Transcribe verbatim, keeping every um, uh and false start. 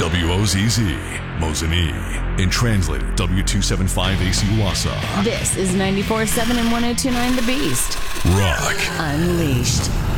W O Z Z, Mosinee. And translated W two seventy-five A C Wausau. This is ninety-four point seven and one oh two point nine The Beast. Rock Unleashed.